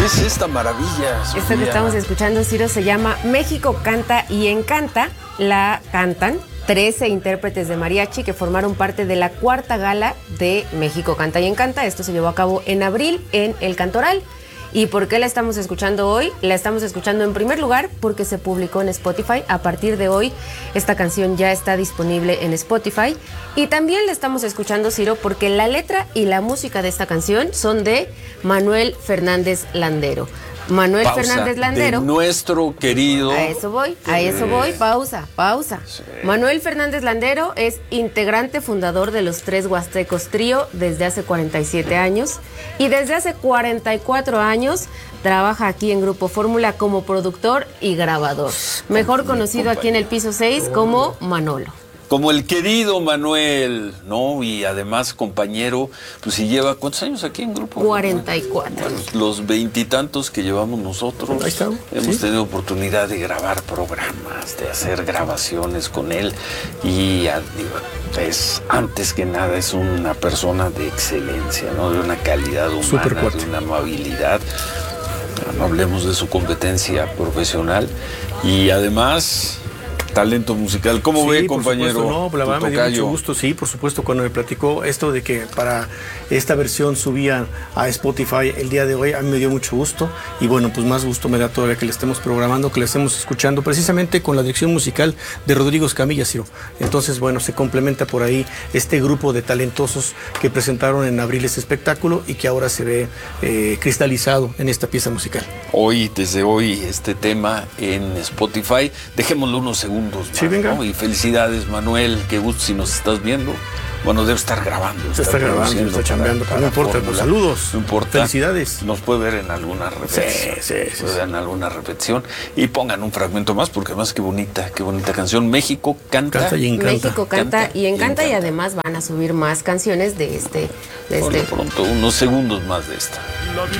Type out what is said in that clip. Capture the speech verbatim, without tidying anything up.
es esta maravilla, Sofía? Esta que estamos escuchando, Ciro, se llama México Canta y Encanta. La cantan trece intérpretes de mariachi que formaron parte de la cuarta gala de México Canta y Encanta. Esto se llevó a cabo en abril en El Cantoral. ¿Y por qué la estamos escuchando hoy? La estamos escuchando en primer lugar porque se publicó en Spotify. A partir de hoy, esta canción ya está disponible en Spotify. Y también la estamos escuchando, Ciro, porque la letra y la música de esta canción son de Manuel Fernández Landero. Manuel Pausa. Fernández Landero. De nuestro querido. A eso voy, a eso voy, pausa, pausa. Sí. Manuel Fernández Landero es integrante fundador de los Tres Huastecos Trío desde hace cuarenta y siete años y desde hace cuarenta y cuatro años trabaja aquí en Grupo Fórmula como productor y grabador. Mejor conocido aquí en el piso seis como Manolo. Como el querido Manuel, ¿no? Y además compañero, pues si lleva, ¿cuántos años aquí en Grupo? cuarenta y cuatro. Bueno, los veintitantos que llevamos nosotros. Ahí está. Hemos ¿Sí? tenido oportunidad de grabar programas, de hacer grabaciones con él. Y es, antes que nada, es una persona de excelencia, ¿no? De una calidad humana, de una amabilidad. No hablemos de su competencia profesional. Y además, talento musical. ¿Cómo Sí, ve, por compañero? supuesto, no, la verdad me dio mucho gusto, sí, por supuesto, cuando me platicó esto de que para esta versión subían a Spotify el día de hoy, a mí me dio mucho gusto y bueno, pues más gusto me da todavía que le estemos programando, que le estemos escuchando, precisamente con la dirección musical de Rodrigo Escamilla, Ciro. Entonces, bueno, se complementa por ahí este grupo de talentosos que presentaron en abril este espectáculo y que ahora se ve eh, cristalizado en esta pieza musical. Hoy, desde hoy, este tema en Spotify. Dejémoslo unos segundos. Sí, más, venga. ¿no? Y felicidades, Manuel, qué gusto si nos estás viendo. Bueno, debe estar grabando. Se está grabando, está chambeando, pero no importa, pues saludos. No importa. Felicidades. Nos puede ver en alguna repetición. Sí, sí, sí, Puede sí. ver en alguna repetición. Y pongan un fragmento más, porque además qué bonita, qué bonita canción. México canta. Canta y encanta. México canta, Canta y, encanta, y y encanta. además van a subir más canciones de este, de Por este lo pronto, unos segundos más de esta.